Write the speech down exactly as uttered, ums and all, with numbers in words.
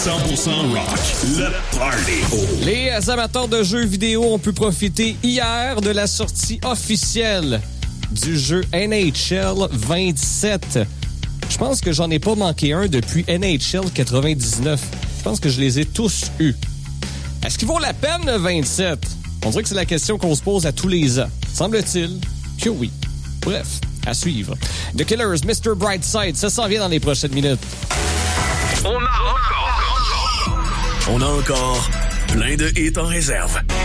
cent pour cent rock. Le Party. Les amateurs de jeux vidéo ont pu profiter hier de la sortie officielle du jeu N H L vingt-sept. Je pense que j'en ai pas manqué un depuis N H L quatre-vingt-dix-neuf. Je pense que je les ai tous eus. Est-ce qu'il vaut la peine, le vingt-sept? On dirait que c'est la question qu'on se pose à tous les ans. Semble-t-il que oui. Bref, à suivre. The Killers, mister Brightside, ça s'en vient dans les prochaines minutes. On a encore, on a encore plein de hits en réserve.